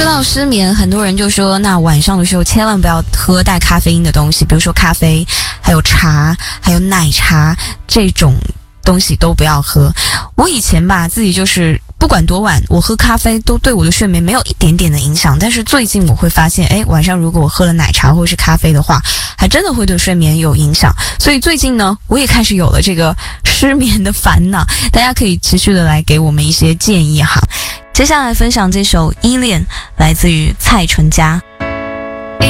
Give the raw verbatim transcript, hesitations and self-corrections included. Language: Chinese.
说到失眠，很多人就说，那晚上的时候千万不要喝带咖啡因的东西，比如说咖啡，还有茶，还有奶茶这种东西都不要喝。我以前吧，自己就是不管多晚，我喝咖啡都对我的睡眠没有一点点的影响。但是最近我会发现，诶，晚上如果我喝了奶茶或是咖啡的话，还真的会对睡眠有影响。所以最近呢，我也开始有了这个失眠的烦恼，大家可以持续的来给我们一些建议哈。接下来分享这首《依恋》，来自于蔡淳佳。